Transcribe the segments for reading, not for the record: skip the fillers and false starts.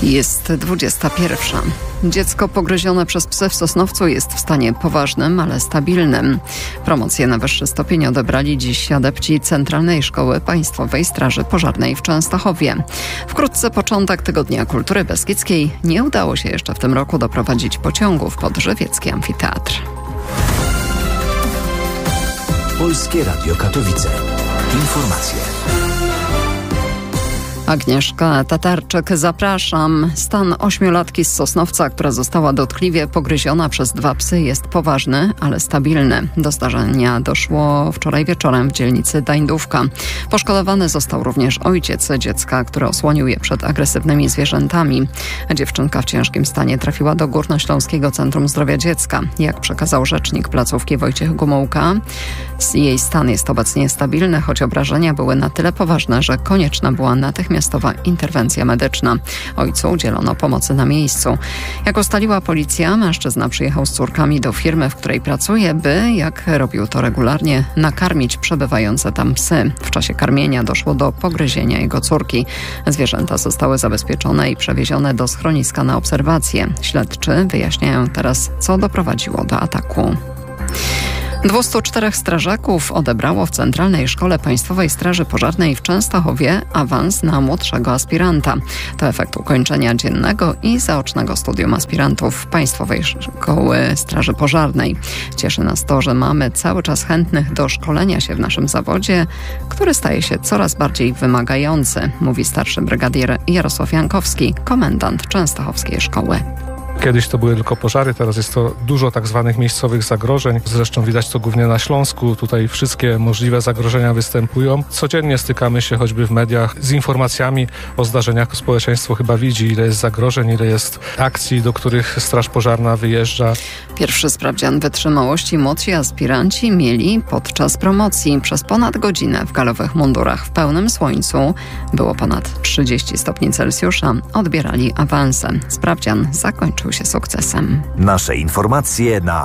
Jest 21. Dziecko pogryzione przez psy w Sosnowcu jest w stanie poważnym, ale stabilnym. Promocję na wyższy stopień odebrali dziś adepci Centralnej Szkoły Państwowej Straży Pożarnej w Częstochowie. Wkrótce początek Tygodnia Kultury Beskidzkiej. Nie udało się jeszcze w tym roku doprowadzić pociągów pod żywiecki amfiteatr. Polskie Radio Katowice. Informacje. Agnieszka Tatarczyk, zapraszam. Stan 8-latki z Sosnowca, która została dotkliwie pogryziona przez 2 psy, jest poważny, ale stabilny. Do zdarzenia doszło wczoraj wieczorem w dzielnicy Dańdówka. Poszkodowany został również ojciec dziecka, który osłonił je przed agresywnymi zwierzętami. Dziewczynka w ciężkim stanie trafiła do Górnośląskiego Centrum Zdrowia Dziecka. Jak przekazał rzecznik placówki Wojciech Gomułka, jej stan jest obecnie stabilny, choć obrażenia były na tyle poważne, że konieczna była natychmiastowa interwencja medyczna. Ojcu udzielono pomocy na miejscu. Jak ustaliła policja, mężczyzna przyjechał z córkami do firmy, w której pracuje, by, jak robił to regularnie, nakarmić przebywające tam psy. W czasie karmienia doszło do pogryzienia jego córki. Zwierzęta zostały zabezpieczone i przewiezione do schroniska na obserwację. Śledczy wyjaśniają teraz, co doprowadziło do ataku. 204 strażaków odebrało w Centralnej Szkole Państwowej Straży Pożarnej w Częstochowie awans na młodszego aspiranta. To efekt ukończenia dziennego i zaocznego studium aspirantów Państwowej Szkoły Straży Pożarnej. Cieszy nas to, że mamy cały czas chętnych do szkolenia się w naszym zawodzie, który staje się coraz bardziej wymagający, mówi starszy brygadier Jarosław Jankowski, komendant Częstochowskiej Szkoły. Kiedyś to były tylko pożary, teraz jest to dużo tak zwanych miejscowych zagrożeń. Zresztą widać to głównie na Śląsku. Tutaj wszystkie możliwe zagrożenia występują. Codziennie stykamy się choćby w mediach z informacjami o zdarzeniach. Społeczeństwo chyba widzi, ile jest zagrożeń, ile jest akcji, do których Straż Pożarna wyjeżdża. Pierwszy sprawdzian wytrzymałości młodsi aspiranci mieli podczas promocji. Przez ponad godzinę w galowych mundurach w pełnym słońcu, było ponad 30 stopni Celsjusza, odbierali awanse. Sprawdzian zakończył się sukcesem. Nasze informacje na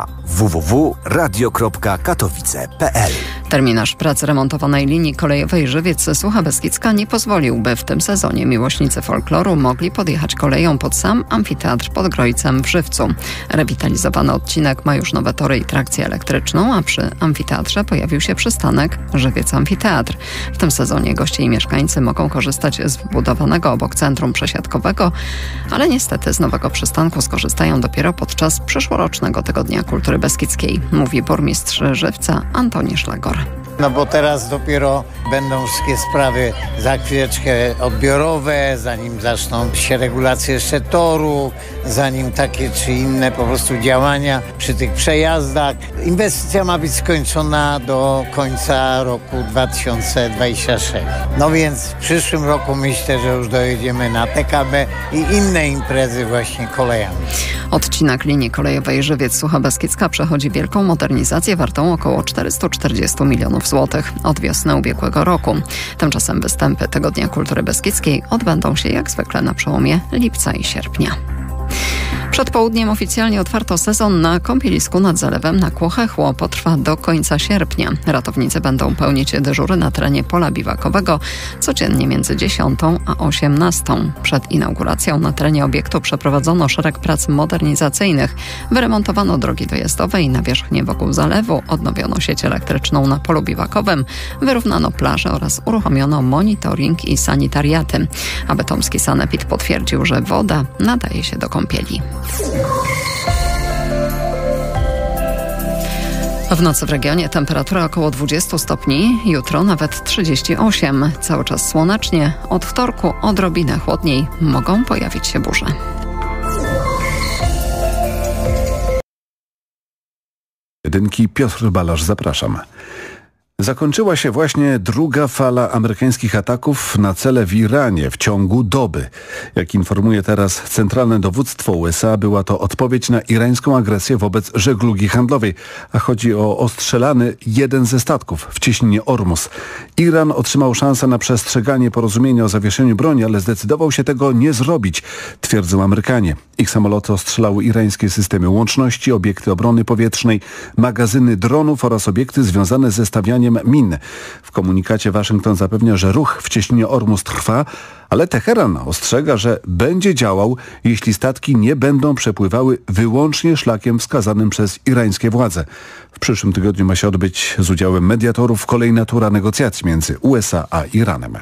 www.radio.katowice.pl. Terminarz pracy remontowanej linii kolejowej Żywiec-Sucha Beskidzka nie pozwolił, by w tym sezonie miłośnicy folkloru mogli podjechać koleją pod sam amfiteatr pod Grojcem w Żywcu. Rewitalizowany odcinek ma już nowe tory i trakcję elektryczną, a przy amfiteatrze pojawił się przystanek Żywiec Amfiteatr. W tym sezonie goście i mieszkańcy mogą korzystać z wbudowanego obok centrum przesiadkowego, ale niestety z nowego przystanku skorzystają dopiero podczas przyszłorocznego Tygodnia Kultury Beskidzkiej, mówi burmistrz Żywca Antoni Szlegor. No bo teraz dopiero będą wszystkie sprawy za chwileczkę odbiorowe, zanim zaczną się regulacje jeszcze toru, zanim takie czy inne po prostu działania przy tych przejazdach. Inwestycja ma być skończona do końca roku 2026. No więc w przyszłym roku myślę, że już dojedziemy na PKB i inne imprezy właśnie kolejami. Odcinek linii kolejowej Żywiec-Sucha Beskidzka przechodzi wielką modernizację wartą około 440 milionów złotych od wiosny ubiegłego roku. Tymczasem występy Tygodnia Kultury Beskidzkiej odbędą się jak zwykle na przełomie lipca i sierpnia. Przed południem oficjalnie otwarto sezon na kąpielisku nad zalewem na Kłochechło. Potrwa do końca sierpnia. Ratownicy będą pełnić dyżury na terenie pola biwakowego codziennie między 10 a 18. Przed inauguracją na terenie obiektu przeprowadzono szereg prac modernizacyjnych. Wyremontowano drogi dojazdowe i nawierzchnię wokół zalewu, odnowiono sieć elektryczną na polu biwakowym, wyrównano plaże oraz uruchomiono monitoring i sanitariaty. A bytomski sanepid potwierdził, że woda nadaje się do kąpieli. W nocy w regionie temperatura około 20 stopni, jutro nawet 38. Cały czas słonecznie, od wtorku odrobinę chłodniej, mogą pojawić się burze. Jedynki, Piotr Balasz, zapraszam. Zakończyła się właśnie druga fala amerykańskich ataków na cele w Iranie w ciągu doby. Jak informuje teraz Centralne Dowództwo USA, była to odpowiedź na irańską agresję wobec żeglugi handlowej, a chodzi o ostrzelany jeden ze statków w cieśninie Ormus. Iran otrzymał szansę na przestrzeganie porozumienia o zawieszeniu broni, ale zdecydował się tego nie zrobić, twierdzą Amerykanie. Ich samoloty ostrzelały irańskie systemy łączności, obiekty obrony powietrznej, magazyny dronów oraz obiekty związane ze stawianiem zawieszeniem min. W komunikacie Waszyngton zapewnia, że ruch w cieśninie Ormus trwa, ale Teheran ostrzega, że będzie działał, jeśli statki nie będą przepływały wyłącznie szlakiem wskazanym przez irańskie władze. W przyszłym tygodniu ma się odbyć z udziałem mediatorów kolejna tura negocjacji między USA a Iranem.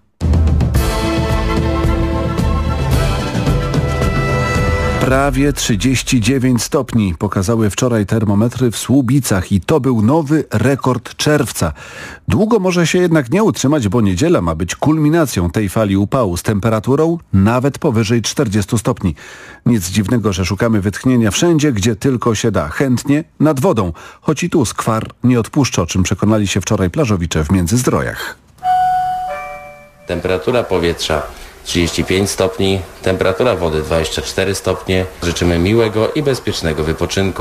Prawie 39 stopni pokazały wczoraj termometry w Słubicach i to był nowy rekord czerwca. Długo może się jednak nie utrzymać, bo niedziela ma być kulminacją tej fali upału z temperaturą nawet powyżej 40 stopni. Nic dziwnego, że szukamy wytchnienia wszędzie, gdzie tylko się da. Chętnie nad wodą, choć i tu skwar nie odpuszcza, o czym przekonali się wczoraj plażowicze w Międzyzdrojach. Temperatura powietrza 35 stopni, temperatura wody 24 stopnie. Życzymy miłego i bezpiecznego wypoczynku.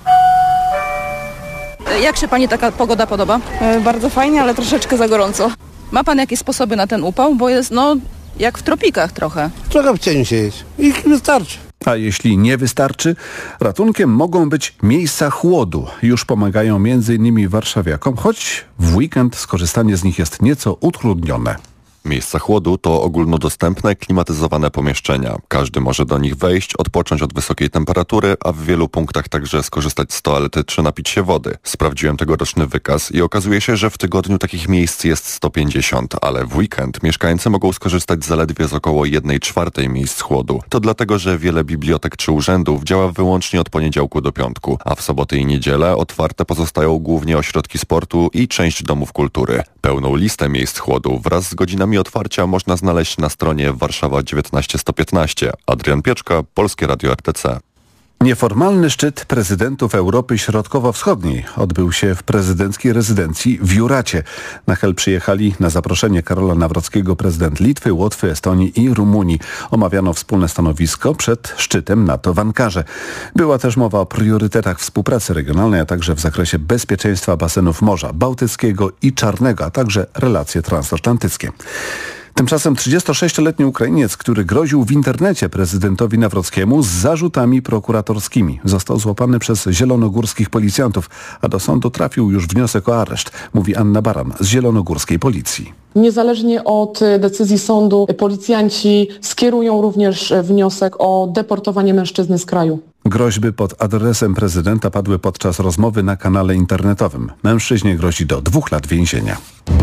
Jak się Pani taka pogoda podoba? Bardzo fajnie, ale troszeczkę za gorąco. Ma Pan jakieś sposoby na ten upał? Bo jest jak w tropikach trochę. Trochę w cieniu siedzieć i wystarczy. A jeśli nie wystarczy, ratunkiem mogą być miejsca chłodu. Już pomagają m.in. warszawiakom, choć w weekend skorzystanie z nich jest nieco utrudnione. Miejsca chłodu to ogólnodostępne, klimatyzowane pomieszczenia. Każdy może do nich wejść, odpocząć od wysokiej temperatury, a w wielu punktach także skorzystać z toalety czy napić się wody. Sprawdziłem tegoroczny wykaz i okazuje się, że w tygodniu takich miejsc jest 150, ale w weekend mieszkańcy mogą skorzystać zaledwie z około 1/4 miejsc chłodu. To dlatego, że wiele bibliotek czy urzędów działa wyłącznie od poniedziałku do piątku, a w soboty i niedzielę otwarte pozostają głównie ośrodki sportu i część domów kultury. Pełną listę miejsc chłodu wraz z godzinami otwarcia można znaleźć na stronie Warszawa 19115. Adrian Pieczka, Polskie Radio RTC. Nieformalny szczyt prezydentów Europy Środkowo-Wschodniej odbył się w prezydenckiej rezydencji w Juracie. Na Hel przyjechali na zaproszenie Karola Nawrockiego prezydent Litwy, Łotwy, Estonii i Rumunii. Omawiano wspólne stanowisko przed szczytem NATO w Ankarze. Była też mowa o priorytetach współpracy regionalnej, a także w zakresie bezpieczeństwa basenów Morza Bałtyckiego i Czarnego, a także relacje transatlantyckie. Tymczasem 36-letni Ukrainiec, który groził w internecie prezydentowi Nawrockiemu z zarzutami prokuratorskimi, został złapany przez zielonogórskich policjantów, a do sądu trafił już wniosek o areszt, mówi Anna Baran z zielonogórskiej policji. Niezależnie od decyzji sądu, policjanci skierują również wniosek o deportowanie mężczyzny z kraju. Groźby pod adresem prezydenta padły podczas rozmowy na kanale internetowym. Mężczyźnie grozi do 2 lat więzienia.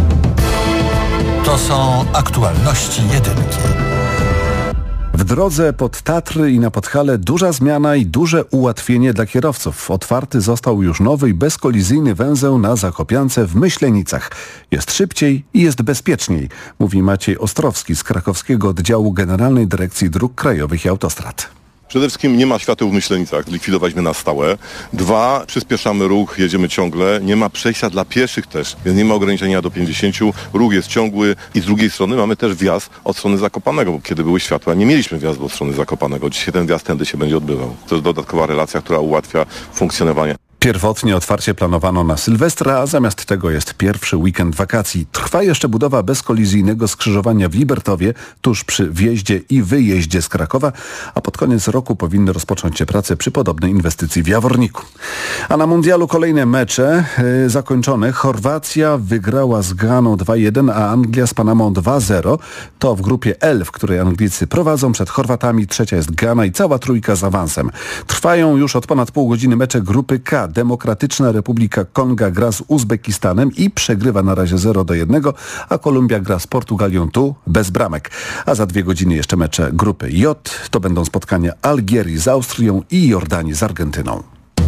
To są aktualności jedynki. W drodze pod Tatry i na Podhale duża zmiana i duże ułatwienie dla kierowców. Otwarty został już nowy i bezkolizyjny węzeł na Zakopiance w Myślenicach. Jest szybciej i jest bezpieczniej, mówi Maciej Ostrowski z krakowskiego oddziału Generalnej Dyrekcji Dróg Krajowych i Autostrad. Przede wszystkim nie ma świateł w Myślenicach, likwidowaliśmy na stałe. 2, przyspieszamy ruch, jedziemy ciągle. Nie ma przejścia dla pieszych też, więc nie ma ograniczenia do 50. Ruch jest ciągły i z drugiej strony mamy też wjazd od strony Zakopanego, bo kiedy były światła, nie mieliśmy wjazdu od strony Zakopanego. Dzisiaj ten wjazd tędy się będzie odbywał. To jest dodatkowa relacja, która ułatwia funkcjonowanie. Pierwotnie otwarcie planowano na Sylwestra, a zamiast tego jest pierwszy weekend wakacji. Trwa jeszcze budowa bezkolizyjnego skrzyżowania w Libertowie, tuż przy wjeździe i wyjeździe z Krakowa, a pod koniec roku powinny rozpocząć się prace przy podobnej inwestycji w Jaworniku. A na mundialu kolejne mecze zakończone. Chorwacja wygrała z Ganą 2-1, a Anglia z Panamą 2-0. To w grupie L, w której Anglicy prowadzą przed Chorwatami. Trzecia jest Gana i cała trójka z awansem. Trwają już od ponad pół godziny mecze grupy K. Demokratyczna Republika Konga gra z Uzbekistanem i przegrywa na razie 0-1, a Kolumbia gra z Portugalią tu bez bramek. A za 2 godziny jeszcze mecze grupy J. To będą spotkania Algierii z Austrią i Jordanii z Argentyną.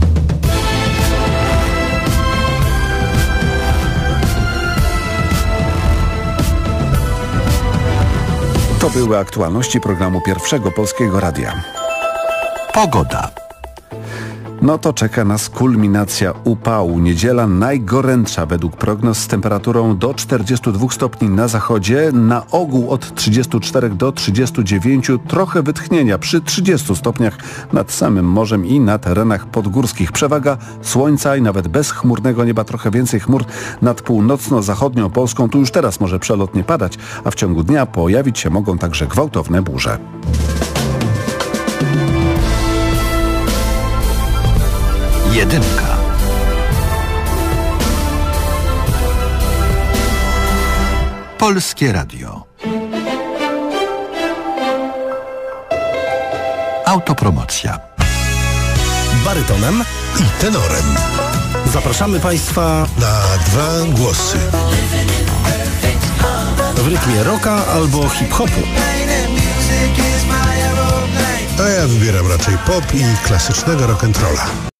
To były aktualności programu Pierwszego Polskiego Radia. Pogoda. No to czeka nas kulminacja upału. Niedziela najgorętsza według prognoz z temperaturą do 42 stopni na zachodzie, na ogół od 34 do 39, trochę wytchnienia przy 30 stopniach nad samym morzem i na terenach podgórskich. Przewaga słońca i nawet bezchmurnego nieba, trochę więcej chmur nad północno-zachodnią Polską. Tu już teraz może przelotnie padać, a w ciągu dnia pojawić się mogą także gwałtowne burze. Polskie Radio. Autopromocja. Barytonem i tenorem. Zapraszamy Państwa na 2 głosy. W rytmie rocka albo hip-hopu. A ja wybieram raczej pop i klasycznego rock'n'rolla.